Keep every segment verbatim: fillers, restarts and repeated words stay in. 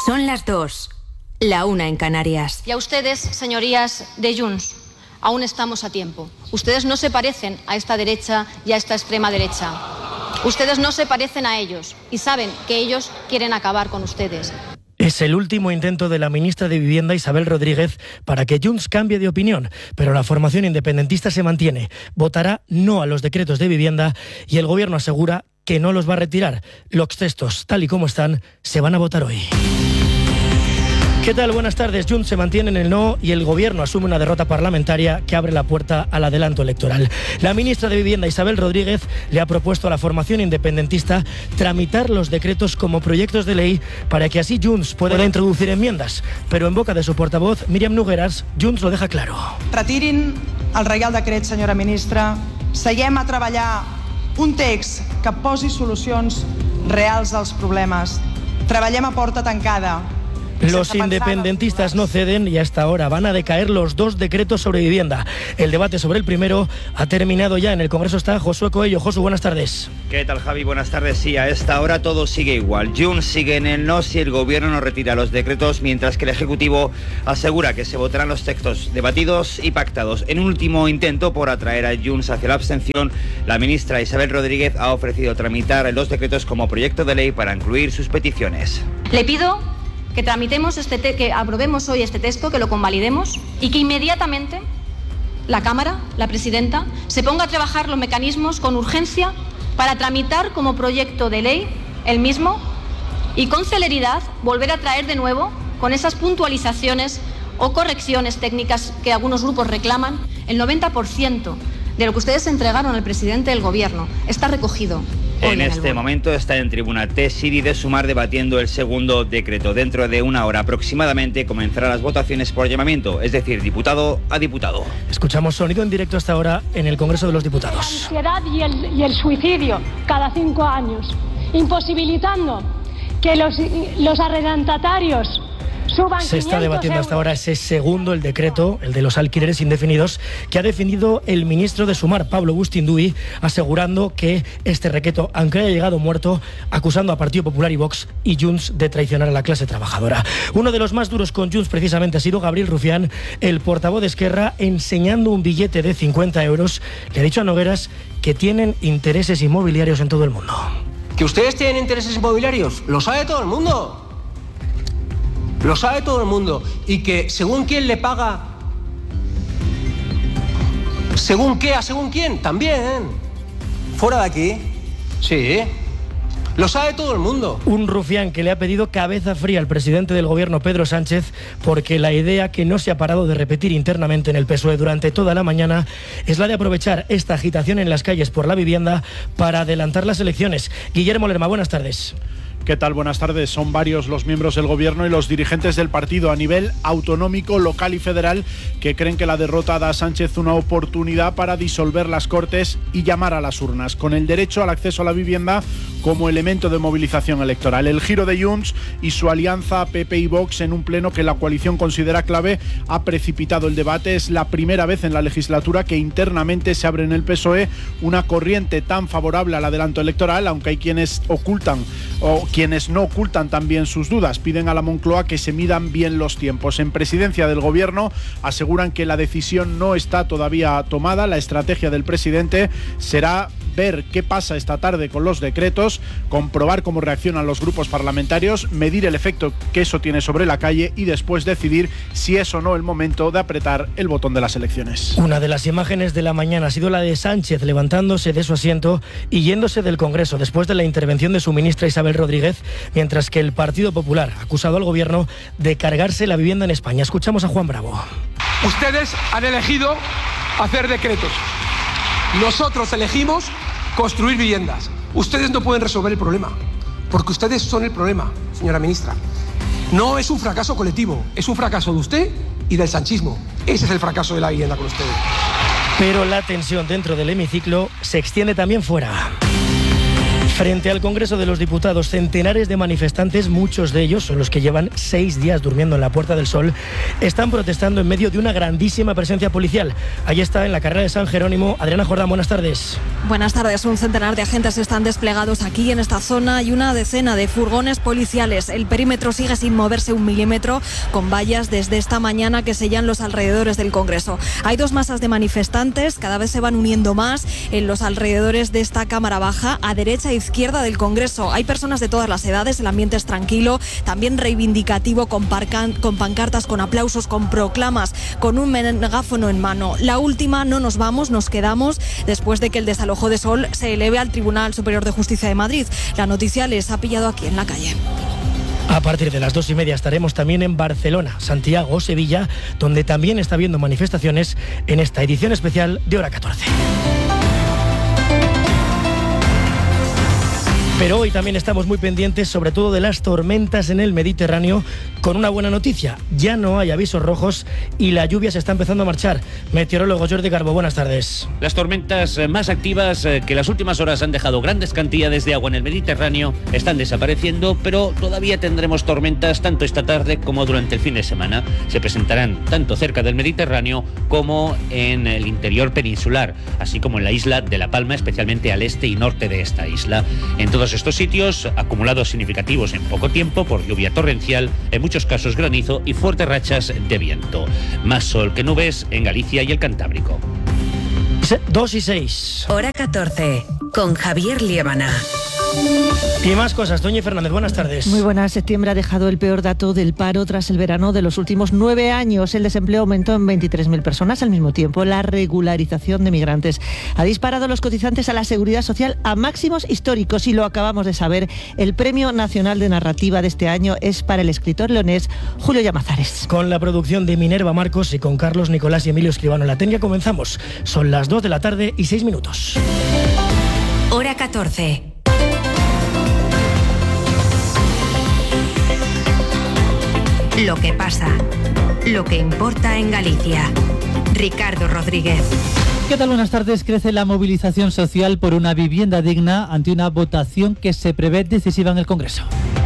Son las dos, la una en Canarias. Y a ustedes, señorías de Junts, aún estamos a tiempo. Ustedes no se parecen a esta derecha y a esta extrema derecha. Ustedes no se parecen a ellos y saben que ellos quieren acabar con ustedes. Es el último intento de la ministra de Vivienda, Isabel Rodríguez, para que Junts cambie de opinión, pero la formación independentista se mantiene. Votará no a los decretos de vivienda y el Gobierno asegura que no los va a retirar. Los textos, tal y como están, se van a votar hoy. ¿Qué tal? Buenas tardes. Junts se mantiene en el no y el Gobierno asume una derrota parlamentaria que abre la puerta al adelanto electoral. La ministra de Vivienda, Isabel Rodríguez, le ha propuesto a la formación independentista tramitar los decretos como proyectos de ley para que así Junts pueda introducir enmiendas. Pero en boca de su portavoz, Míriam Nogueras, Junts lo deja claro. Retirin el Reial Decret, senyora ministra. Seguem a treballar un text que posi solucions reals als problemes. Treballem a porta tancada. Los independentistas no ceden y hasta ahora van a decaer los dos decretos sobre vivienda. El debate sobre el primero ha terminado ya. En el Congreso está Josué Coello. Josu, buenas tardes. ¿Qué tal, Javi? Buenas tardes. Sí, a esta hora todo sigue igual. Junts sigue en el no si el Gobierno no retira los decretos, mientras que el Ejecutivo asegura que se votarán los textos debatidos y pactados. En un último intento por atraer a Junts hacia la abstención, la ministra Isabel Rodríguez ha ofrecido tramitar los decretos como proyecto de ley para incluir sus peticiones. Le pido que tramitemos este te- que aprobemos hoy este texto, que lo convalidemos y que inmediatamente la Cámara, la presidenta, se ponga a trabajar los mecanismos con urgencia para tramitar como proyecto de ley el mismo y con celeridad volver a traer de nuevo con esas puntualizaciones o correcciones técnicas que algunos grupos reclaman. El noventa por ciento de lo que ustedes entregaron al presidente del Gobierno está recogido. En este momento está en tribuna T. Siri de Sumar debatiendo el segundo decreto. Dentro de una hora aproximadamente comenzarán las votaciones por llamamiento, es decir, diputado a diputado. Escuchamos sonido en directo hasta ahora en el Congreso de los Diputados. La ansiedad y el, y el suicidio cada cinco años, imposibilitando que los, los arrendatarios suban. Se está debatiendo hasta ahora ese segundo, el decreto, el de los alquileres indefinidos, que ha defendido el ministro de Sumar, Pablo Bustinduy, asegurando que este decreto, aunque haya llegado muerto, acusando a Partido Popular y Vox y Junts de traicionar a la clase trabajadora. Uno de los más duros con Junts precisamente ha sido Gabriel Rufián, el portavoz de Esquerra, enseñando un billete de cincuenta euros. Le ha dicho a Nogueras que tienen intereses inmobiliarios en todo el mundo. ¿Que ustedes tienen intereses inmobiliarios? Lo sabe todo el mundo. Lo sabe todo el mundo. Y que según quién le paga, según qué, a según quién, también. Fuera de aquí. Sí. Lo sabe todo el mundo. Un Rufián que le ha pedido cabeza fría al presidente del Gobierno, Pedro Sánchez, porque la idea que no se ha parado de repetir internamente en el P S O E durante toda la mañana es la de aprovechar esta agitación en las calles por la vivienda para adelantar las elecciones. Guillermo Lerma, buenas tardes. ¿Qué tal? Buenas tardes. Son varios los miembros del Gobierno y los dirigentes del partido a nivel autonómico, local y federal que creen que la derrota da a Sánchez una oportunidad para disolver las Cortes y llamar a las urnas, con el derecho al acceso a la vivienda como elemento de movilización electoral. El giro de Junts y su alianza P P y Vox en un pleno que la coalición considera clave ha precipitado el debate. Es la primera vez en la legislatura que internamente se abre en el P S O E una corriente tan favorable al adelanto electoral, aunque hay quienes ocultan o quienes no ocultan también sus dudas. Piden a la Moncloa que se midan bien los tiempos. En presidencia del Gobierno aseguran que la decisión no está todavía tomada. La estrategia del presidente será ver qué pasa esta tarde con los decretos, comprobar cómo reaccionan los grupos parlamentarios, medir el efecto que eso tiene sobre la calle y después decidir si es o no el momento de apretar el botón de las elecciones. Una de las imágenes de la mañana ha sido la de Sánchez levantándose de su asiento y yéndose del Congreso después de la intervención de su ministra Isabel Rodríguez, mientras que el Partido Popular ha acusado al Gobierno de cargarse la vivienda en España. Escuchamos a Juan Bravo. Ustedes han elegido hacer decretos. Nosotros elegimos construir viviendas. Ustedes no pueden resolver el problema, porque ustedes son el problema, señora ministra. No es un fracaso colectivo, es un fracaso de usted y del sanchismo. Ese es el fracaso de la vivienda con ustedes. Pero la tensión dentro del hemiciclo se extiende también fuera. Frente al Congreso de los Diputados, centenares de manifestantes, muchos de ellos son los que llevan seis días durmiendo en la Puerta del Sol, están protestando en medio de una grandísima presencia policial. Ahí está, en la carrera de San Jerónimo. Adriana Jordán, buenas tardes. Buenas tardes. Un centenar de agentes están desplegados aquí en esta zona y una decena de furgones policiales. El perímetro sigue sin moverse un milímetro, con vallas desde esta mañana que sellan los alrededores del Congreso. Hay dos masas de manifestantes, cada vez se van uniendo más en los alrededores de esta Cámara Baja, a derecha e izquierda del Congreso. Hay personas de todas las edades, el ambiente es tranquilo, también reivindicativo, con, parcan, con pancartas, con aplausos, con proclamas, con un megáfono en mano. La última, no nos vamos, nos quedamos, después de que el desalojo de Sol se eleve al Tribunal Superior de Justicia de Madrid. La noticia les ha pillado aquí en la calle. A partir de las dos y media estaremos también en Barcelona, Santiago o Sevilla, donde también está habiendo manifestaciones en esta edición especial de Hora catorce. Pero hoy también estamos muy pendientes, sobre todo de las tormentas en el Mediterráneo, con una buena noticia. Ya no hay avisos rojos y la lluvia se está empezando a marchar. Meteorólogo Jordi Garbo, buenas tardes. Las tormentas más activas que las últimas horas han dejado grandes cantidades de agua en el Mediterráneo están desapareciendo, pero todavía tendremos tormentas tanto esta tarde como durante el fin de semana. Se presentarán tanto cerca del Mediterráneo como en el interior peninsular, así como en la isla de La Palma, especialmente al este y norte de esta isla. En todos estos sitios, acumulados significativos en poco tiempo por lluvia torrencial, en muchos casos granizo y fuertes rachas de viento. Más sol que nubes en Galicia y el Cantábrico. dos y seis. Hora catorce, con Javier Liébana. Y más cosas. Doña Fernández, buenas tardes. Muy buenas. Septiembre ha dejado el peor dato del paro tras el verano de los últimos nueve años. El desempleo aumentó en veintitrés mil personas. Al mismo tiempo, la regularización de migrantes ha disparado los cotizantes a la Seguridad Social a máximos históricos. Y lo acabamos de saber, el Premio Nacional de Narrativa de este año es para el escritor leonés Julio Llamazares. Con la producción de Minerva Marcos y con Carlos Nicolás y Emilio Escribano en la técnica comenzamos. Son las dos de la tarde y seis minutos. Hora catorce. Lo que pasa, lo que importa en Galicia. Ricardo Rodríguez. ¿Qué tal? Buenas tardes. Crece la movilización social por una vivienda digna ante una votación que se prevé decisiva en el Congreso.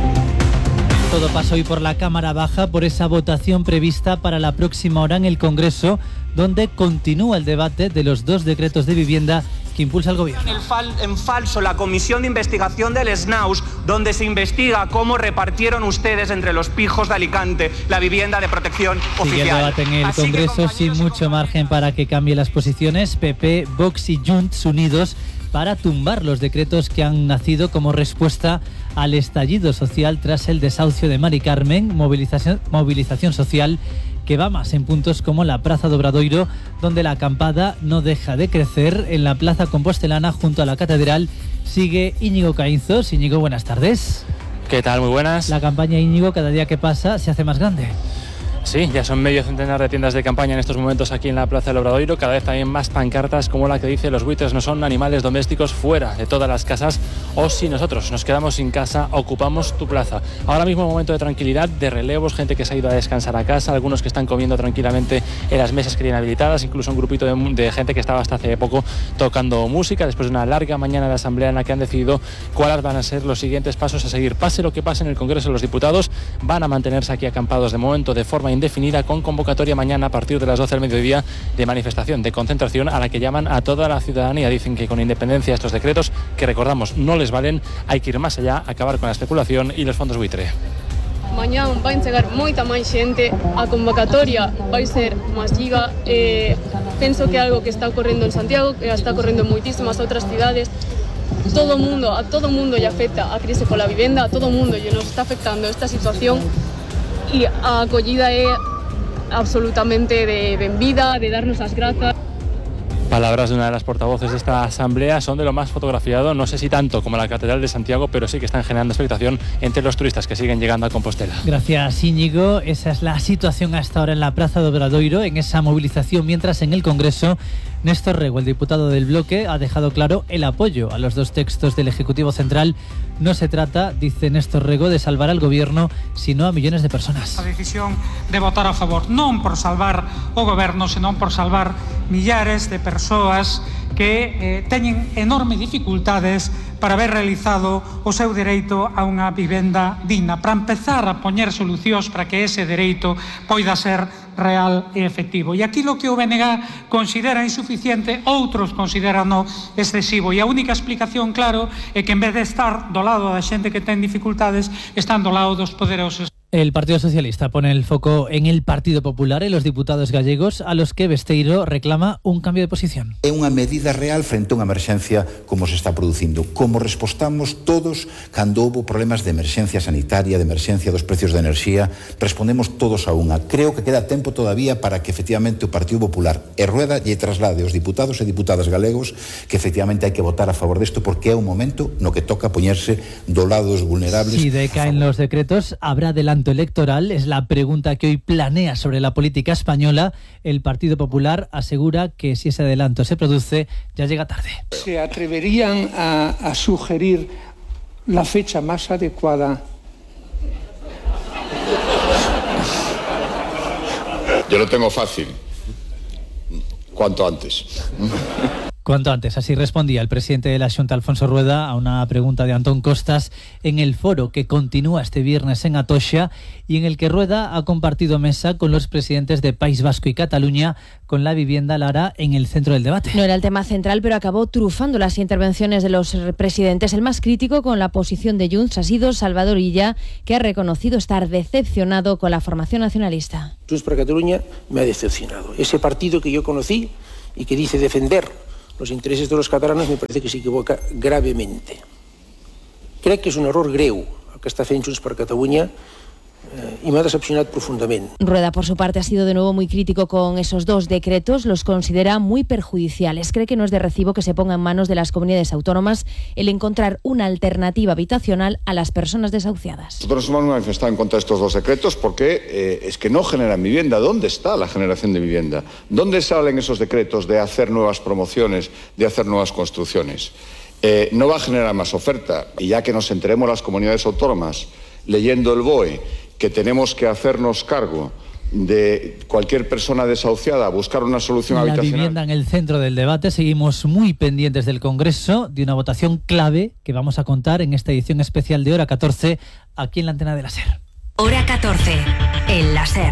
Todo pasa hoy por la Cámara Baja, por esa votación prevista para la próxima hora en el Congreso, donde continúa el debate de los dos decretos de vivienda que impulsa el Gobierno. En, fal, en falso la comisión de investigación del S N A U S, donde se investiga cómo repartieron ustedes entre los pijos de Alicante la vivienda de protección oficial. Sigue el debate en el Así Congreso sin mucho margen para que cambie las posiciones. P P, Vox y Junts unidos para tumbar los decretos que han nacido como respuesta al estallido social tras el desahucio de Mari Carmen, movilización, movilización social que va más en puntos como la Praza de Obradoiro, donde la acampada no deja de crecer. En la Plaza Compostelana, junto a la Catedral, sigue Íñigo Caínzos. Íñigo, buenas tardes. ¿Qué tal? Muy buenas. La campaña, Íñigo, cada día que pasa se hace más grande. Sí, ya son medio centenar de tiendas de campaña en estos momentos aquí en la Plaza del Obradoiro, cada vez también más pancartas como la que dice: los buitres no son animales domésticos, fuera de todas las casas, o si nosotros nos quedamos sin casa, ocupamos tu plaza. Ahora mismo un momento de tranquilidad, de relevos, gente que se ha ido a descansar a casa, algunos que están comiendo tranquilamente en las mesas que tienen habilitadas, incluso un grupito de, de gente que estaba hasta hace poco tocando música, después de una larga mañana de asamblea en la que han decidido cuáles van a ser los siguientes pasos a seguir. Pase lo que pase en el Congreso, los diputados van a mantenerse aquí acampados de momento de forma indefinida, con convocatoria mañana a partir de las doce del mediodía de manifestación, de concentración a la que llaman a toda la ciudadanía. Dicen que con independencia de estos decretos, que recordamos no les valen, hay que ir más allá, acabar con la especulación y los fondos buitre. Mañá vai chegar moita máis xente, a convocatoria vai ser masiva, eh, penso que é algo que está ocorrendo en Santiago, que está ocorrendo en moitísimas outras cidades. Todo mundo, a todo mundo lle afecta a crise pola vivenda, a todo mundo lle nos está afectando esta situación, e a acollida é absolutamente de benvida, de darnos as grazas. Palabras de una de las portavoces de esta asamblea, son de lo más fotografiado, no sé si tanto como la Catedral de Santiago, pero sí que están generando expectación entre los turistas que siguen llegando a Compostela. Gracias, Íñigo. Esa es la situación hasta ahora en la Plaza de Obradoiro, en esa movilización, mientras en el Congreso Néstor Rego, el diputado del bloque, ha dejado claro el apoyo a los dos textos del Ejecutivo Central. No se trata, dice Néstor Rego, de salvar al Gobierno, sino a millones de personas. A decisión de votar a favor, non por salvar o Goberno, senón por salvar millares de persoas que eh, teñen enormes dificultades para haber realizado o seu dereito a unha vivenda digna, para empezar a poñer solucións para que ese dereito poida ser real e efectivo. E aquí lo que o B N G considera insuficiente, outros consideran excesivo. E a única explicación, claro, é que en vez de estar do lado da xente que ten dificultades, están do lado dos poderosos. El Partido Socialista pone el foco en el Partido Popular e los diputados gallegos, a los que Besteiro reclama un cambio de posición. É unha medida real frente a unha emerxencia como se está producindo, como respostamos todos cando houve problemas de emerxencia sanitaria, de emerxencia dos precios de enerxía, respondemos todos a unha. Creo que queda tempo todavía para que efectivamente o Partido Popular e Rueda lle traslade aos diputados e diputadas galegos que efectivamente hai que votar a favor desto, porque é un momento no que toca poñerse do lado dos vulnerables. Si decaen los decretos, habrá adelanto electoral, es la pregunta que hoy planea sobre la política española. El Partido Popular asegura que si ese adelanto se produce, ya llega tarde. ¿Se atreverían a, a sugerir la fecha más adecuada? Yo lo tengo fácil. Cuanto antes. Cuanto antes, así respondía el presidente de la Xunta, Alfonso Rueda, a una pregunta de Antón Costas en el foro que continúa este viernes en Atocha y en el que Rueda ha compartido mesa con los presidentes de País Vasco y Cataluña, con la vivienda Lara en el centro del debate. No era el tema central, pero acabó trufando las intervenciones de los presidentes. El más crítico con la posición de Junts ha sido Salvador Illa, que ha reconocido estar decepcionado con la formación nacionalista. Junts per Catalunya me ha decepcionado. Ese partido que yo conocí y que dice defender los intereses de los catalanes me parece que se equivoca gravemente. Crec que és un error greu el que està fent Junts per Catalunya eh, y me ha decepcionado profundamente. Rueda, por su parte, ha sido de nuevo muy crítico con esos dos decretos. Los considera muy perjudiciales. Cree que no es de recibo que se ponga en manos de las comunidades autónomas el encontrar una alternativa habitacional a las personas desahuciadas. Nosotros nos hemos manifestado en contra de estos dos decretos porque eh, es que no generan vivienda. ¿Dónde está la generación de vivienda? ¿Dónde salen esos decretos de hacer nuevas promociones, de hacer nuevas construcciones? Eh, no va a generar más oferta. Y ya que nos enteremos las comunidades autónomas leyendo el B O E que tenemos que hacernos cargo de cualquier persona desahuciada, buscar una solución la habitacional. La vivienda en el centro del debate. Seguimos muy pendientes del Congreso, de una votación clave que vamos a contar en esta edición especial de Hora catorce, aquí en la antena de la SER. Hora catorce, en la SER.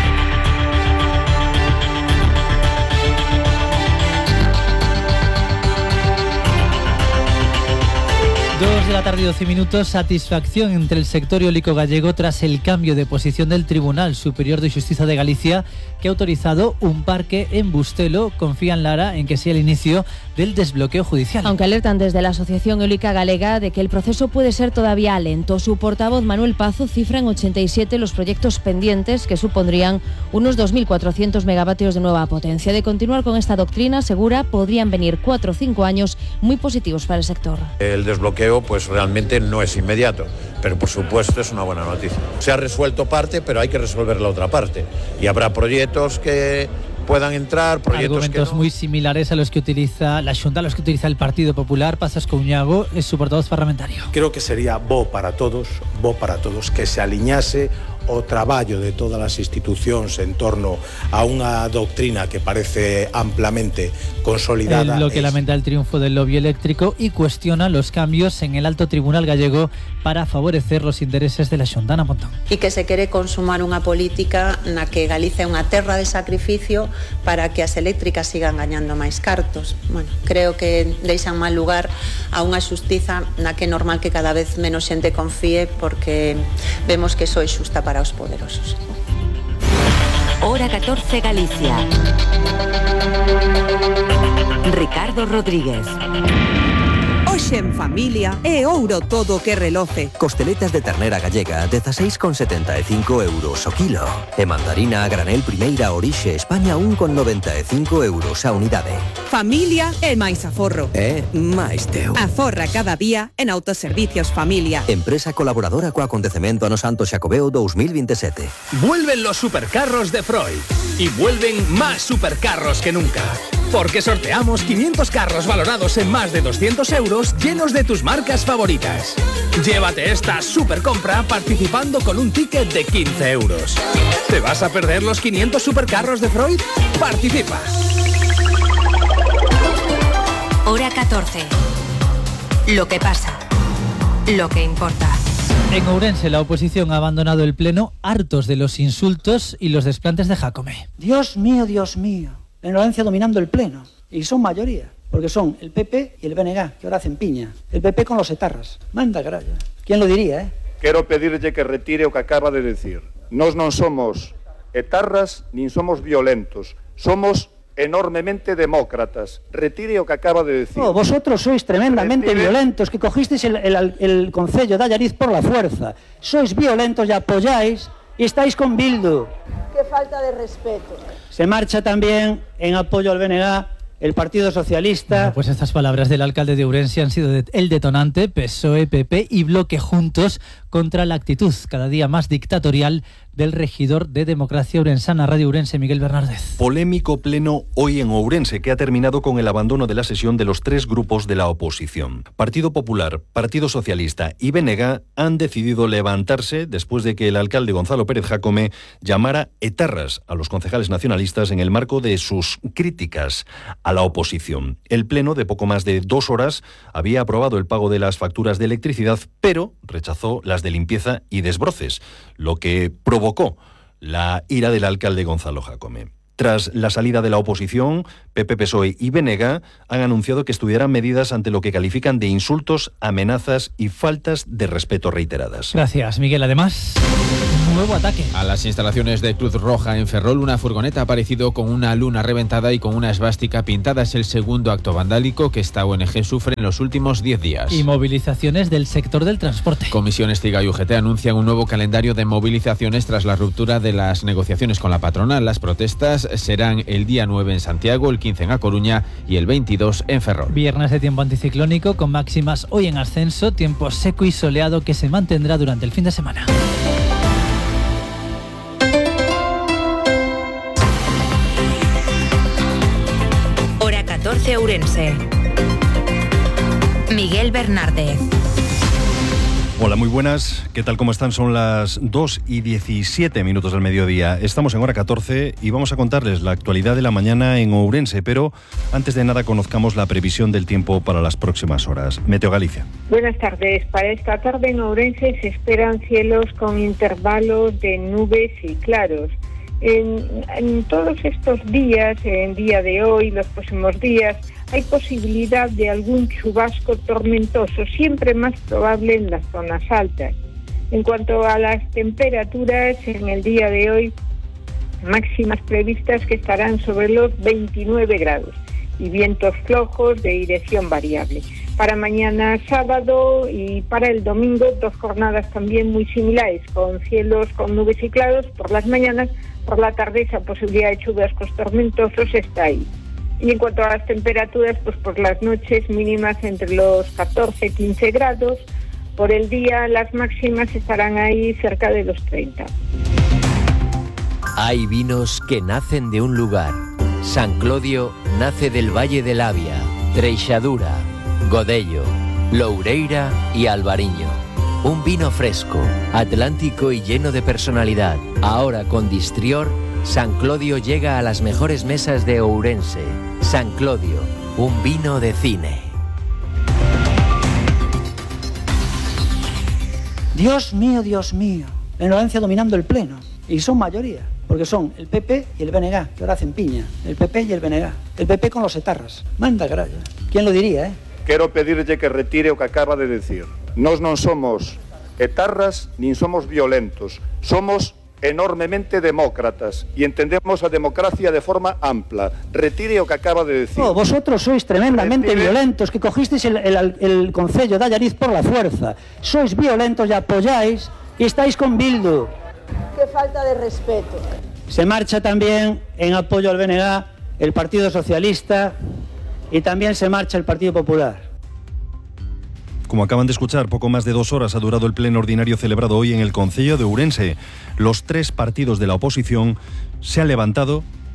Dos de la tarde y doce minutos, satisfacción entre el sector eólico gallego tras el cambio de posición del Tribunal Superior de Justicia de Galicia, que ha autorizado un parque en Bustelo. Confían, Lara, en que sea el inicio del desbloqueo judicial. Aunque alertan desde la Asociación Eólica Galega de que el proceso puede ser todavía lento. Su portavoz, Manuel Pazo, cifra en ochenta y siete los proyectos pendientes, que supondrían unos dos mil cuatrocientos megavatios de nueva potencia. De continuar con esta doctrina, asegura, podrían venir cuatro o cinco años muy positivos para el sector. El desbloqueo pues realmente no es inmediato, pero por supuesto es una buena noticia. Se ha resuelto parte, pero hay que resolver la otra parte. Y habrá proyectos que puedan entrar, proyectos Argumentos que no. muy similares a los que utiliza la Xunta, a los que utiliza el Partido Popular. Pasas Couñago es su portavoz parlamentario. Creo que sería bo para todos, bo para todos, que se aliñase o traballo de todas as institucións en torno a unha doctrina que parece amplamente consolidada. El bloque es... lamenta el triunfo del lobby eléctrico y cuestiona los cambios en el alto tribunal gallego para favorecer los intereses de la Xunta. Ana Pontón. E que se quere consumar unha política na que Galicia é unha terra de sacrificio para que as eléctricas sigan gañando máis cartos. Bueno, creo que deixan mal lugar a unha xustiza na que é normal que cada vez menos xente confíe, porque vemos que iso é xusta para os poderosos. Hora catorce, Galicia. Ricardo Rodríguez. Hoxe en familia é ouro todo que reloce. Costeletas de ternera gallega, dezaseis con setenta e cinco euros o kilo. E mandarina a granel primeira orixe España, un con noventa e cinco euros a unidade. Familia é máis aforro. É máis teu. Aforra cada día en Autoservicios Familia. Empresa colaboradora co acontecemento ano Santo Xacobeo dos mil veintisiete. Vuelven los supercarros de Freud. Y vuelven más supercarros que nunca. Porque sorteamos quinientos carros valorados en más de doscientos euros, llenos de tus marcas favoritas. Llévate esta super compra participando con un ticket de quince euros. ¿Te vas a perder los quinientos supercarros de Freud? Participa. Hora catorce. Lo que pasa. Lo que importa. En Ourense, la oposición ha abandonado el pleno hartos de los insultos y los desplantes de Jácome. Dios mío, Dios mío. La ignorancia dominando el pleno. Y son mayoría. Porque son el P P y el B N G, que ahora hacen piña. El P P con los etarras. Manda carallo. ¿Quién lo diría, eh? Quero pedirlle que retire o que acaba de decir. Nós non somos etarras nin somos violentos. Somos enormemente demócratas. Retire o que acaba de decir. Oh, vosotros sois tremendamente Retire. violentos, que cogisteis el, el, el concello de Allariz por la fuerza. Sois violentos y apoyáis y estáis con Bildu. Qué falta de respeto. Se marcha también en apoyo al B N G el Partido Socialista. Bueno, pues estas palabras del alcalde de Ourense han sido de, el detonante. P S O E, P P y Bloque juntos contra la actitud cada día más dictatorial del regidor de Democracia Ourensana, Radio Ourense, Miguel Bernárdez. Polémico pleno hoy en Ourense, que ha terminado con el abandono de la sesión de los tres grupos de la oposición. Partido Popular, Partido Socialista y B N G han decidido levantarse después de que el alcalde Gonzalo Pérez Jácome llamara etarras a los concejales nacionalistas en el marco de sus críticas a la oposición. El pleno, de poco más de dos horas, había aprobado el pago de las facturas de electricidad, pero rechazó las de limpieza y desbroces, lo que provocó la ira del alcalde Gonzalo Jácome. Tras la salida de la oposición, P P, P S O E y B N G han anunciado que estudiarán medidas ante lo que califican de insultos, amenazas y faltas de respeto reiteradas. Gracias, Miguel. Además, un nuevo ataque. A las instalaciones de Cruz Roja en Ferrol, una furgoneta ha aparecido con una luna reventada y con una esvástica pintada. Es el segundo acto vandálico que esta O N G sufre en los últimos diez días. Y movilizaciones del sector del transporte. Comisiones Tiga y U G T anuncian un nuevo calendario de movilizaciones tras la ruptura de las negociaciones con la patronal. Las protestas serán el día nueve en Santiago, el quince en A Coruña y el veintidós en Ferrol. Viernes de tiempo anticiclónico con máximas hoy en ascenso, tiempo seco y soleado que se mantendrá durante el fin de semana. Hora catorce Ourense. Miguel Bernárdez. Hola, muy buenas. ¿Qué tal? ¿Cómo están? Son las dos y diecisiete minutos del mediodía. Estamos en hora catorce y vamos a contarles la actualidad de la mañana en Ourense, pero antes de nada conozcamos la previsión del tiempo para las próximas horas. Meteo Galicia. Buenas tardes. Para esta tarde en Ourense se esperan cielos con intervalos de nubes y claros. En, en todos estos días, en día de hoy, los próximos días, hay posibilidad de algún chubasco tormentoso, siempre más probable en las zonas altas. En cuanto a las temperaturas, en el día de hoy, máximas previstas que estarán sobre los veintinueve grados y vientos flojos de dirección variable. Para mañana sábado y para el domingo, dos jornadas también muy similares, con cielos con nubes y claros por las mañanas. Por la tarde esa posibilidad de chubascos tormentosos está ahí. Y en cuanto a las temperaturas, pues por las noches mínimas entre los catorce y quince grados. Por el día las máximas estarán ahí cerca de los treinta. Hay vinos que nacen de un lugar. San Clodio nace del Valle del Avia, Treixadura, Godello, Loureira y Albariño. Un vino fresco, atlántico y lleno de personalidad. Ahora con Distrior, San Clodio llega a las mejores mesas de Ourense. San Clodio, un vino de cine. Dios mío, Dios mío. La ignorancia dominando el pleno. Y son mayoría. Porque son el P P y el B N G, que ahora hacen piña. El P P y el B N G. El P P con los etarras. Manda carallo. ¿Quién lo diría, eh? Quero pedirlle que retire o que acaba de decir. Nós non somos etarras nin somos violentos. Somos enormemente demócratas y entendemos a democracia de forma ampla. Retire o que acaba de decir. Oh, vosotros sois tremendamente Retire. violentos, que cogisteis el, el, el concello de Allariz por la fuerza. Sois violentos y apoyáis y estáis con Bildu. Qué falta de respeto. Se marcha también en apoyo al B N G el Partido Socialista y también se marcha el Partido Popular. Como acaban de escuchar, poco más de dos horas ha durado el pleno ordinario celebrado hoy en el concello de Ourense. Los tres partidos de la oposición se han levantado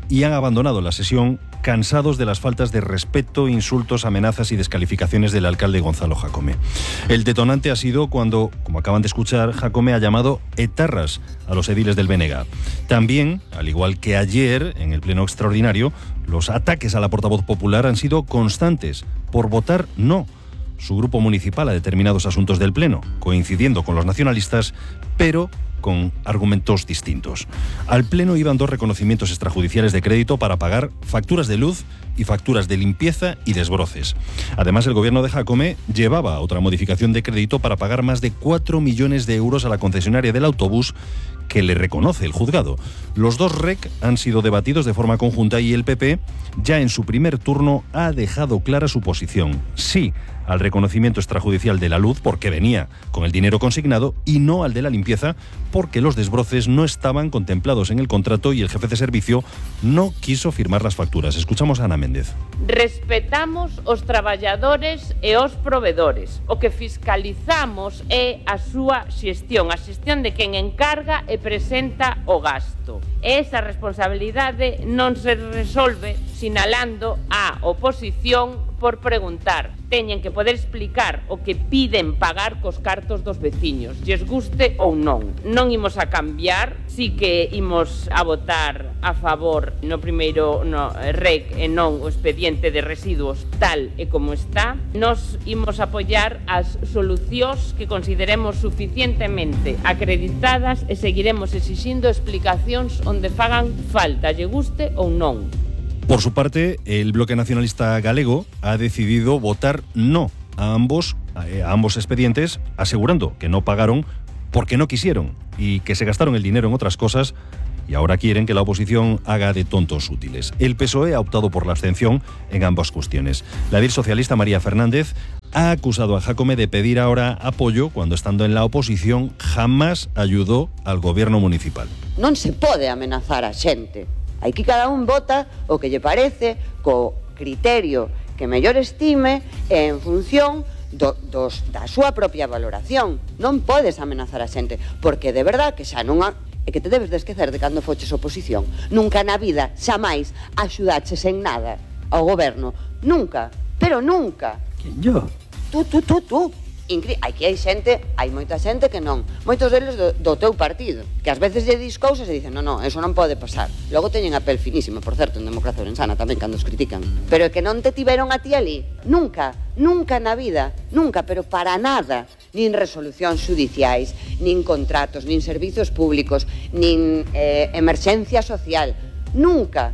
y han abandonado la sesión cansados de las faltas de respeto, insultos, amenazas y descalificaciones del alcalde Gonzalo Jácome. El detonante ha sido cuando, como acaban de escuchar, Jácome ha llamado etarras a los ediles del B N G. También, al igual que ayer en el pleno extraordinario, los ataques a la portavoz popular han sido constantes por votar no su grupo municipal a determinados asuntos del pleno, coincidiendo con los nacionalistas, pero con argumentos distintos. Al pleno iban dos reconocimientos extrajudiciales de crédito para pagar facturas de luz y facturas de limpieza y desbroces. Además, el gobierno de Jácome llevaba otra modificación de crédito para pagar más de cuatro millones de euros a la concesionaria del autobús que le reconoce el juzgado. Los dos R E C han sido debatidos de forma conjunta y el P P, ya en su primer turno, ha dejado clara su posición. Sí al reconocimiento extrajudicial de la luz porque venía con el dinero consignado y no al de la limpieza porque los desbroces no estaban contemplados en el contrato y el jefe de servicio no quiso firmar las facturas. Escuchamos a Ana Méndez. Respetamos os traballadores e os provedores. O que fiscalizamos é a súa xestión, a xestión de quen encarga e presenta o gasto. Esa responsabilidade non se resolve sinalando a oposición por preguntar. Teñen que poder explicar o que piden pagar cos cartos dos veciños, lles guste ou non. Non imos a cambiar, si que imos a votar a favor no primeiro no, R E C e non o expediente de residuos tal e como está. Nos imos a apoiar as solucións que consideremos suficientemente acreditadas e seguiremos exixindo explicacións onde fagan falta, lle guste ou non. Por su parte, el bloque nacionalista galego ha decidido votar no a ambos, a ambos expedientes, asegurando que no pagaron porque no quisieron y que se gastaron el dinero en otras cosas y ahora quieren que la oposición haga de tontos útiles. El P S O E ha optado por la abstención en ambas cuestiones. La edil socialista María Fernández ha acusado a Jácome de pedir ahora apoyo cuando, estando en la oposición, jamás ayudó al gobierno municipal. Non se pode amenazar a xente. Hai que cada un vota o que lle parece co criterio que mellor estime e en función do, dos, da súa propia valoración. Non podes amenazar a xente, porque de verdad que xa non ha, é que te debes de esquecer de cando foches oposición. Nunca na vida, xa máis, axudaches en nada ao goberno. Nunca, pero nunca. ¿Quién, yo? Tú, tú, tú, tú. Incri aquí hai xente, hai moita xente que non. Moitos deles do, do teu partido, que ás veces lle dis cousas e dicen, non, non, eso non pode pasar. Logo teñen a pel finísima, por certo, en Democracia Orensana tamén, cando os critican. Pero é que non te tiveron a ti ali, nunca, nunca na vida, nunca, pero para nada. Nin resolucións judiciais, nin contratos, nin servizos públicos, nin eh, emerxencia social, nunca.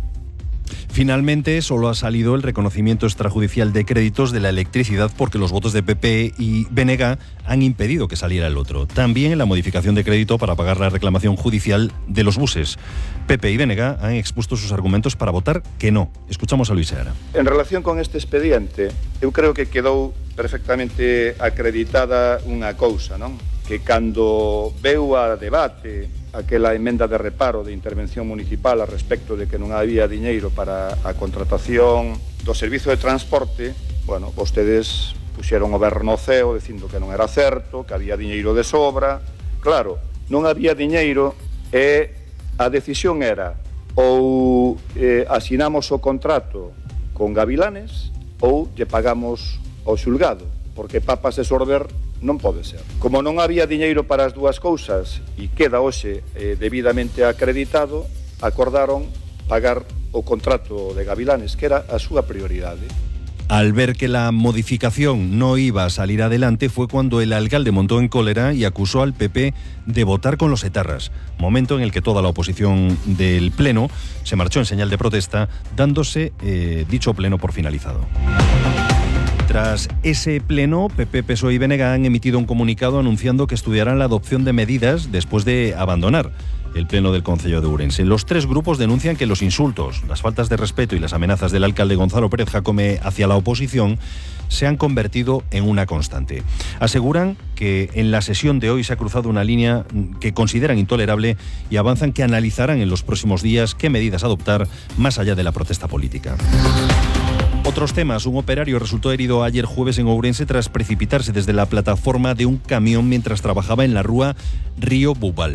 Finalmente, solo ha salido el reconocimiento extrajudicial de créditos de la electricidad porque los votos de P P y B N G han impedido que saliera el otro. También en la modificación de crédito para pagar la reclamación judicial de los buses. P P y B N G han expuesto sus argumentos para votar que no. Escuchamos a Luis Seara. En relación con este expediente, eu creo que quedou perfectamente acreditada unha cousa, non? Que cando veu a debate aquela emenda de reparo de intervención municipal a respecto de que non había diñeiro para a contratación do servizo de transporte, bueno, vostedes puxeron o berro no ceo dicindo que non era certo, que había diñeiro de sobra. Claro, non había diñeiro e a decisión era ou eh, asinamos o contrato con Gavilanes ou lle pagamos ao xulgado, porque papas de sorber non pode ser. Como non había diñeiro para as dúas cousas e queda hoxe eh, debidamente acreditado, acordaron pagar o contrato de Gavilanes, que era a súa prioridade. Al ver que la modificación no iba a salir adelante fue cuando el alcalde montó en cólera y acusó al P P de votar con los etarras, momento en el que toda la oposición del pleno se marchó en señal de protesta, dándose eh, dicho pleno por finalizado. Tras ese pleno, P P, P S O E y B N G han emitido un comunicado anunciando que estudiarán la adopción de medidas después de abandonar el pleno del Concello de Ourense. Los tres grupos denuncian que los insultos, las faltas de respeto y las amenazas del alcalde Gonzalo Pérez Jácome hacia la oposición se han convertido en una constante. Aseguran que en la sesión de hoy se ha cruzado una línea que consideran intolerable y avanzan que analizarán en los próximos días qué medidas adoptar más allá de la protesta política. Otros temas. Un operario resultó herido ayer jueves en Ourense tras precipitarse desde la plataforma de un camión mientras trabajaba en la rúa Río Bubal.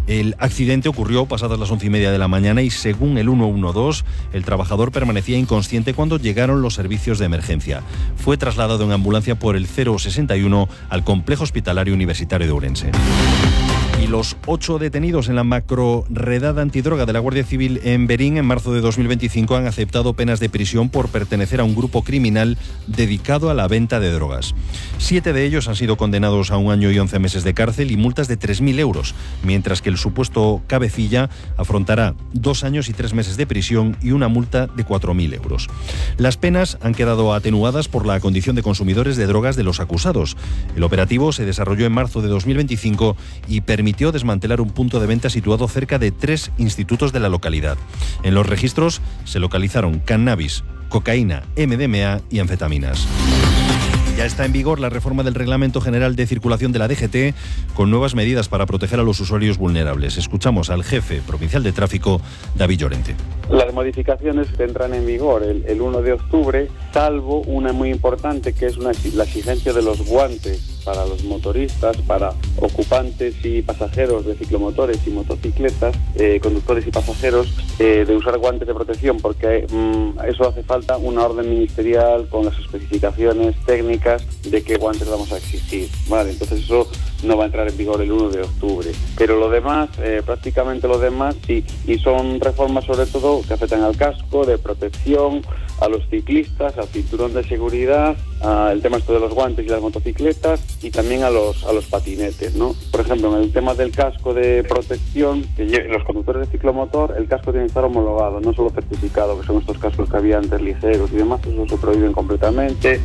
El accidente ocurrió pasadas las once y media de la mañana y, según el ciento doce, el trabajador permanecía inconsciente cuando llegaron los servicios de emergencia. Fue trasladado en ambulancia por el cero sesenta y uno al Complejo Hospitalario Universitario de Ourense. Y los ocho detenidos en la macro-redada antidroga de la Guardia Civil en Berín en marzo de dos mil veinticinco han aceptado penas de prisión por pertenecer a un grupo criminal dedicado a la venta de drogas. Siete de ellos han sido condenados a un año y once meses de cárcel y multas de tres mil euros, mientras que el supuesto cabecilla afrontará dos años y tres meses de prisión y una multa de cuatro mil euros. Las penas han quedado atenuadas por la condición de consumidores de drogas de los acusados. El operativo se desarrolló en marzo de dos mil veinticinco y permitió permitió desmantelar un punto de venta situado cerca de tres institutos de la localidad. En los registros se localizaron cannabis, cocaína, eme de eme a y anfetaminas. Ya está en vigor la reforma del Reglamento General de Circulación de la D G T con nuevas medidas para proteger a los usuarios vulnerables. Escuchamos al jefe provincial de tráfico, David Llorente. Las modificaciones tendrán en vigor el, el uno de octubre, salvo una muy importante que es una, la exigencia de los guantes para los motoristas, para ocupantes y pasajeros de ciclomotores y motocicletas, eh, conductores y pasajeros, eh, de usar guantes de protección, porque mmm, eso hace falta una orden ministerial con las especificaciones técnicas de qué guantes vamos a exigir, ¿vale? Entonces eso no va a entrar en vigor el uno de octubre. Pero lo demás, eh, prácticamente lo demás, sí, y son reformas sobre todo que afectan al casco de protección, a los ciclistas, al cinturón de seguridad, al tema esto de los guantes y las motocicletas y también a los a los patinetes, ¿no? Por ejemplo, en el tema del casco de protección, que los conductores de ciclomotor, el casco tiene que estar homologado, no solo certificado, que son estos cascos que había antes ligeros y demás, eso se prohíben completamente.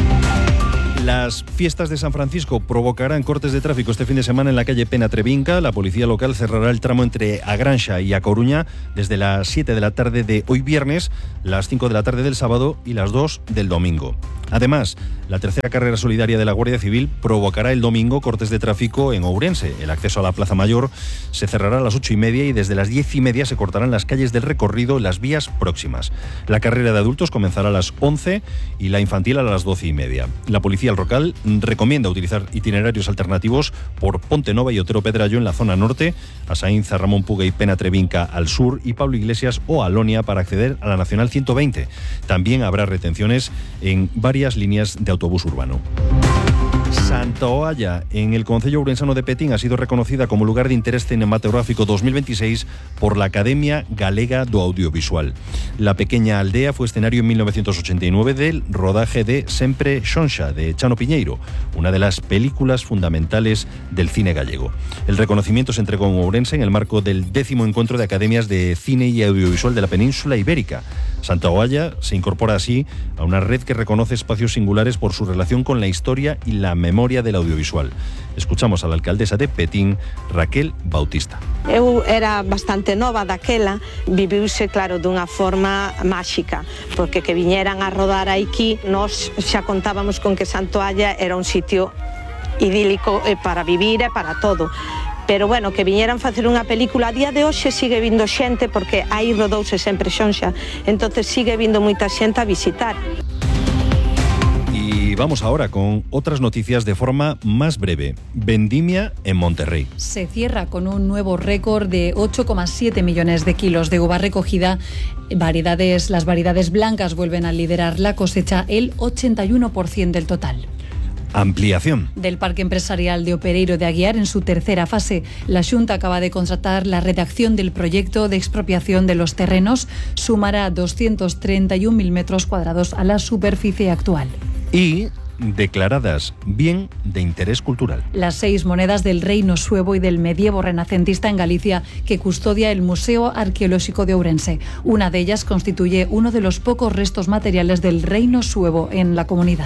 Las fiestas de San Francisco provocarán cortes de tráfico este fin de semana en la calle Pena Trevinca. La policía local cerrará el tramo entre Agranxa y A Coruña desde las siete de la tarde de hoy viernes, las cinco de la tarde del sábado y las dos del domingo. Además, la tercera carrera solidaria de la Guardia Civil provocará el domingo cortes de tráfico en Ourense. El acceso a la Plaza Mayor se cerrará a las ocho y media y desde las diez y media se cortarán las calles del recorrido en las vías próximas. La carrera de adultos comenzará a las once y la infantil a las doce y media. La policía local recomienda utilizar itinerarios alternativos por Ponte Nova y Otero Pedrallo en la zona norte, a Sainza, Ramón Puga y Pena Trevinca al sur y Pablo Iglesias o Alonia para acceder a la Nacional ciento veinte. También habrá retenciones en varias líneas de autobús urbano. Santaoalla, en el concello ourensano de Petín, ha sido reconocida como lugar de interés cinematográfico dos mil veintiséis por la Academia Galega do Audiovisual. La pequeña aldea fue escenario en mil novecientos ochenta y nueve del rodaje de Sempre Xonxa, de Chano Piñeiro, una de las películas fundamentales del cine gallego. El reconocimiento se entregó en Ourense en el marco del décimo encuentro de academias de cine y audiovisual de la península ibérica. Santaoalla se incorpora así a una red que reconoce espacios singulares por su relación con la historia y la memoria del audiovisual. Escuchamos a la alcaldesa de Petín, Raquel Bautista. Eu era bastante nova daquela, viviuse claro dunha forma máxica, porque que viñeran a rodar aquí, nós xa contábamos con que Santaoalla era un sitio idílico para vivir e para todo. Pero bueno, que viñeran facer unha película a día de hoxe sigue vindo xente porque aí rodouse Sempre Xonxa, entonces sigue vindo moita xente a visitar. Y vamos ahora con otras noticias de forma más breve. Vendimia en Monterrey. Se cierra con un nuevo récord de ocho coma siete millones de kilos de uva recogida. Variedades, las variedades blancas vuelven a liderar la cosecha, el ochenta y uno por ciento del total. Ampliación. Del Parque Empresarial de Opereiro de Aguiar en su tercera fase. La Xunta acaba de contratar la redacción del proyecto de expropiación de los terrenos. Sumará doscientos treinta y un mil metros cuadrados a la superficie actual. Y declaradas bien de interés cultural. Las seis monedas del reino suevo y del medievo renacentista en Galicia que custodia el Museo Arqueológico de Ourense. Una de ellas constituye uno de los pocos restos materiales del reino suevo en la comunidad.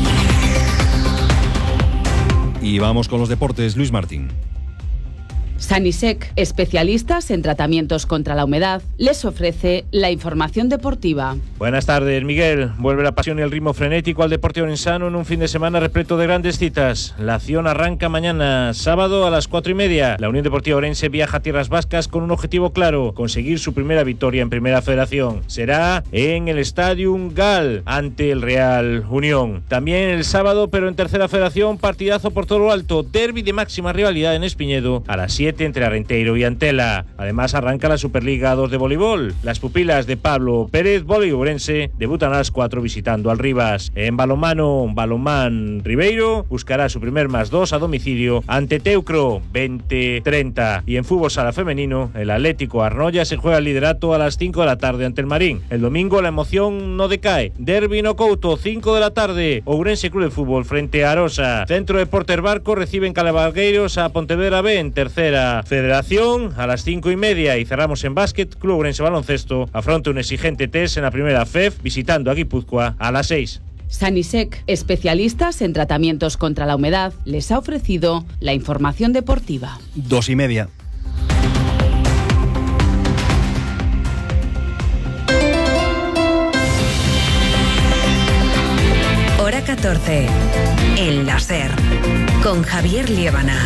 Y vamos con los deportes. Luis Martín. Sanisec, especialistas en tratamientos contra la humedad, les ofrece la información deportiva. Buenas tardes, Miguel. Vuelve la pasión y el ritmo frenético al deporte orensano en un fin de semana repleto de grandes citas. La acción arranca mañana, sábado a las cuatro y media. La Unión Deportiva Ourense viaja a Tierras Vascas con un objetivo claro: conseguir su primera victoria en Primera Federación. Será en el Stadium Gal ante el Real Unión. También el sábado, pero en Tercera Federación, partidazo por todo lo alto. Derbi de máxima rivalidad en Espiñedo a las siete siete entre Arenteiro y Antela. Además arranca la Superliga dos de voleibol. Las pupilas de Pablo Pérez, vóley ourense, debutan a las cuatro visitando al Rivas. En balonmano, Balonmán Ribeiro buscará su primer más dos a domicilio ante Teucro, veinte treinta. Y en fútbol sala femenino, el Atlético Arnoya se juega el liderato a las cinco de la tarde ante el Marín. El domingo la emoción no decae. Derbi no Couto, cinco de la tarde. Ourense Club de Fútbol frente a Arosa. Centro Deportes Barco reciben Calabalgueiros a Pontevedra B en tercera federación a las cinco y media. Y cerramos en básquet. Club Ourense Baloncesto afronta un exigente test en la primera F E F visitando a Guipúzcoa a las seis. Sanisec, especialistas en tratamientos contra la humedad, les ha ofrecido la información deportiva. Dos y media. Hora catorce. El láser. Con Javier Liébana.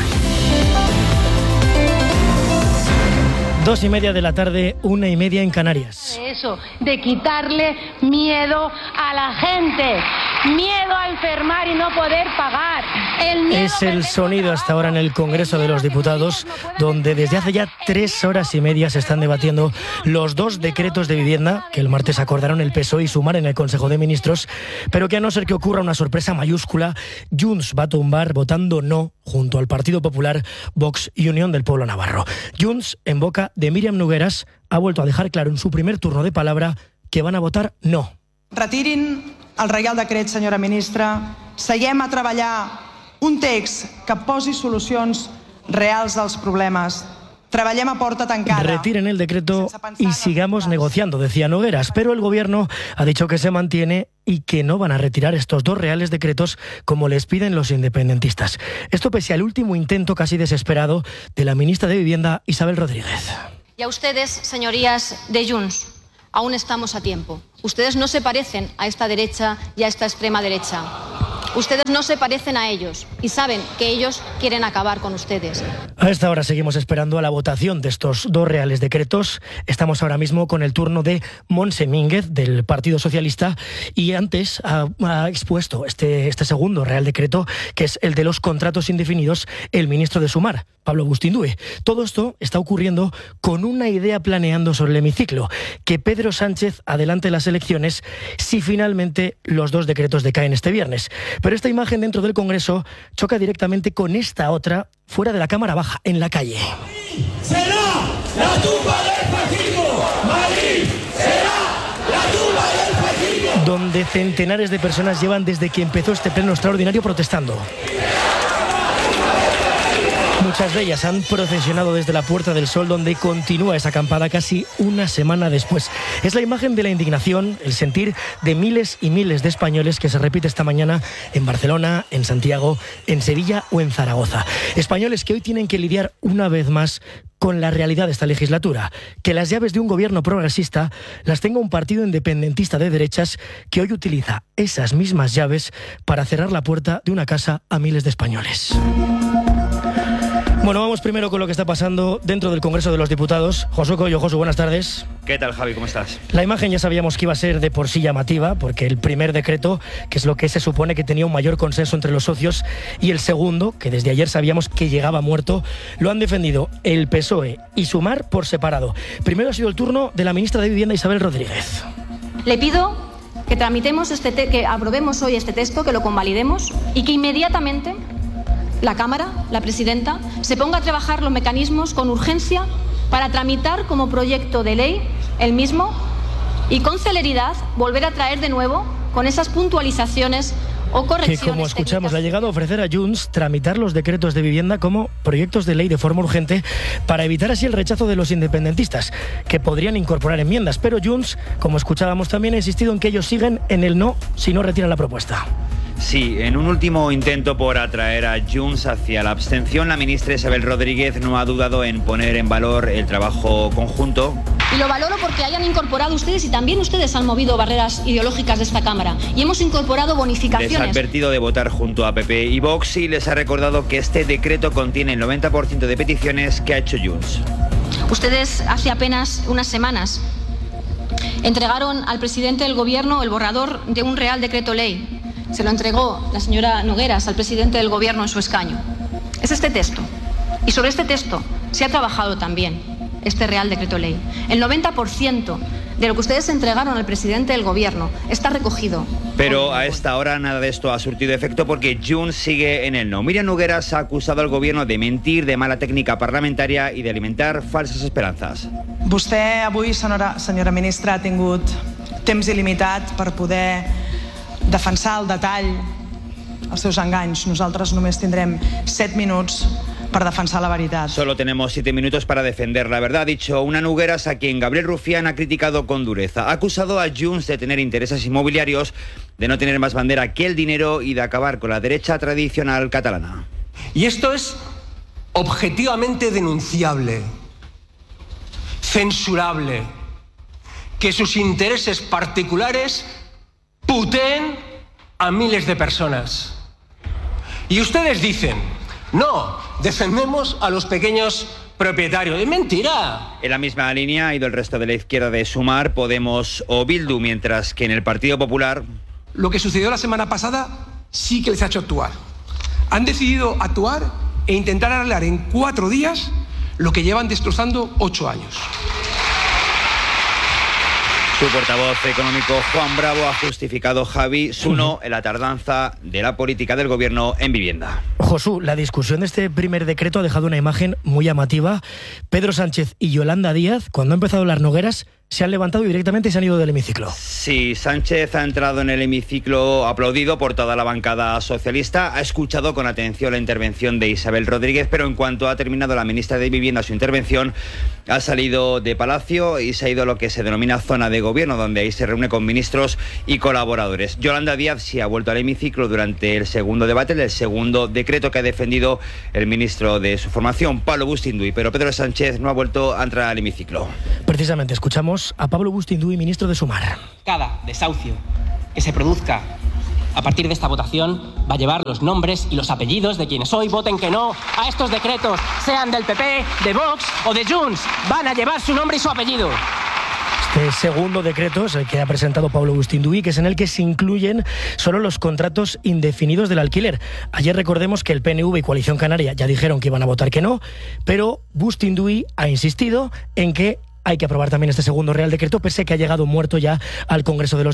Dos y media de la tarde, una y media en Canarias. Eso, de quitarle miedo a la gente. Miedo a enfermar y no poder pagar. El miedo es el sonido hasta ahora en el Congreso de los Diputados, donde desde hace ya tres horas y media se están debatiendo los dos decretos de vivienda que el martes acordaron el P S O E y Sumar en el Consejo de Ministros, pero que a no ser que ocurra una sorpresa mayúscula, Junts va a tumbar votando no junto al Partido Popular, Vox y Unión del Pueblo Navarro. Junts, en boca de Míriam Nogueras, ha vuelto a dejar claro en su primer turno de palabra que van a votar no. Retirin el Reial Decret, senyora ministra. Seguem a treballar un text que posi solucions reals als problemes. Treballem a porta tancada. Retiren el decreto y sigamos negociando, decía Nogueras, pero el Gobierno ha dicho que se mantiene y que no van a retirar estos dos reales decretos como les piden los independentistas. Esto pese al último intento casi desesperado de la ministra de Vivienda, Isabel Rodríguez. Y a ustedes, señorías de Junts, aún estamos a tiempo. Ustedes no se parecen a esta derecha y a esta extrema derecha. Ustedes no se parecen a ellos y saben que ellos quieren acabar con ustedes. A esta hora seguimos esperando a la votación de estos dos reales decretos. Estamos ahora mismo con el turno de Montse Mínguez, del Partido Socialista, y antes ha, ha expuesto este, este segundo real decreto, que es el de los contratos indefinidos, el ministro de Sumar, Pablo Bustíndue. Todo esto está ocurriendo con una idea planeando sobre el hemiciclo, que Pedro Sánchez adelante las elecciones si finalmente los dos decretos decaen este viernes. Pero esta imagen dentro del Congreso choca directamente con esta otra fuera de la Cámara Baja, en la calle. ¡Será la tumba del fascismo! ¡Madrid será la tumba del fascismo! Donde centenares de personas llevan desde que empezó este pleno extraordinario protestando. Muchas de ellas han procesionado desde la Puerta del Sol, donde continúa esa acampada casi una semana después. Es la imagen de la indignación, el sentir de miles y miles de españoles que se repite esta mañana en Barcelona, en Santiago, en Sevilla o en Zaragoza. Españoles que hoy tienen que lidiar una vez más con la realidad de esta legislatura, que las llaves de un gobierno progresista las tenga un partido independentista de derechas que hoy utiliza esas mismas llaves para cerrar la puerta de una casa a miles de españoles. Bueno, vamos primero con lo que está pasando dentro del Congreso de los Diputados. Josu Coello, Josu, buenas tardes. ¿Qué tal, Javi? ¿Cómo estás? La imagen ya sabíamos que iba a ser de por sí llamativa, porque el primer decreto, que es lo que se supone que tenía un mayor consenso entre los socios, y el segundo, que desde ayer sabíamos que llegaba muerto, lo han defendido el P S O E y Sumar por separado. Primero ha sido el turno de la ministra de Vivienda, Isabel Rodríguez. Le pido que tramitemos este te- que aprobemos hoy este texto, que lo convalidemos y que inmediatamente la Cámara, la presidenta, se ponga a trabajar los mecanismos con urgencia para tramitar como proyecto de ley el mismo y con celeridad volver a traer de nuevo con esas puntualizaciones o correcciones. Que como escuchamos, le ha llegado a ofrecer a Junts tramitar los decretos de vivienda como proyectos de ley de forma urgente para evitar así el rechazo de los independentistas, que podrían incorporar enmiendas. Pero Junts, como escuchábamos, también ha insistido en que ellos siguen en el no si no retiran la propuesta. Sí, en un último intento por atraer a Junts hacia la abstención, la ministra Isabel Rodríguez no ha dudado en poner en valor el trabajo conjunto. Y lo valoro porque hayan incorporado ustedes, y también ustedes han movido barreras ideológicas de esta Cámara, y hemos incorporado bonificaciones. Les ha advertido de votar junto a P P y Vox y les ha recordado que este decreto contiene el noventa por ciento de peticiones que ha hecho Junts. Ustedes hace apenas unas semanas entregaron al presidente del Gobierno el borrador de un Real Decreto Ley. Se lo entregó la señora Nogueras al presidente del Gobierno en su escaño. Es este texto. Y sobre este texto se ha trabajado también, este Real Decreto Ley. El noventa por ciento de lo que ustedes entregaron al presidente del Gobierno está recogido. Pero a esta hora nada de esto ha surtido efecto porque Junts sigue en el no. Míriam Nogueras ha acusado al Gobierno de mentir, de mala técnica parlamentaria y de alimentar falsas esperanzas. Vostè avui, senyora, senyora ministra, ha tingut temps il·limitat per poder defensar al detall els seus enganys. Nosaltres només tindrem set minuts para defensar la verdad. Solo tenemos siete minutos para defender la verdad, ha dicho una Nogueras a quien Gabriel Rufián ha criticado con dureza. Ha acusado a Junts de tener intereses inmobiliarios, de no tener más bandera que el dinero y de acabar con la derecha tradicional catalana. Y esto es objetivamente denunciable, censurable, que sus intereses particulares puteen a miles de personas. Y ustedes dicen: no, defendemos a los pequeños propietarios. ¡Es mentira! En la misma línea ha ido el resto de la izquierda de Sumar, Podemos o Bildu, mientras que en el Partido Popular... Lo que sucedió la semana pasada sí que les ha hecho actuar. Han decidido actuar e intentar arreglar en cuatro días lo que llevan destrozando ocho años. Su portavoz económico, Juan Bravo, ha justificado, Javi, su no en la tardanza de la política del Gobierno en vivienda. Josu, la discusión de este primer decreto ha dejado una imagen muy llamativa. Pedro Sánchez y Yolanda Díaz, cuando han empezado a hablar Nogueras, se han levantado y directamente se han ido del hemiciclo. Sí, Sánchez ha entrado en el hemiciclo aplaudido por toda la bancada socialista. Ha escuchado con atención la intervención de Isabel Rodríguez, pero en cuanto ha terminado la ministra de Vivienda su intervención, ha salido de Palacio y se ha ido a lo que se denomina zona de gobierno, donde ahí se reúne con ministros y colaboradores. Yolanda Díaz sí ha vuelto al hemiciclo durante el segundo debate, el segundo decreto que ha defendido el ministro de su formación, Pablo Bustinduy, pero Pedro Sánchez no ha vuelto a entrar al hemiciclo. Precisamente escuchamos a Pablo Bustinduy, ministro de Sumar. Cada desahucio que se produzca a partir de esta votación va a llevar los nombres y los apellidos de quienes hoy voten que no a estos decretos, sean del P P, de Vox o de Junts. Van a llevar su nombre y su apellido. Este segundo decreto es el que ha presentado Pablo Bustinduy, que es en el que se incluyen solo los contratos indefinidos del alquiler. Ayer recordemos que el P N V y Coalición Canaria ya dijeron que iban a votar que no, pero Bustinduy ha insistido en que hay que aprobar también este segundo Real Decreto, pese a que ha llegado muerto ya al Congreso de los